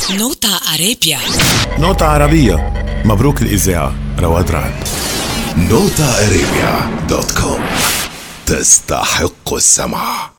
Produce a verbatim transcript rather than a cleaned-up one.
نوتا أرابيا. نوتا عربية. مبروك الإذاعة رواد رعد. نوتا أرابيا دوت كوم تستحق السمع.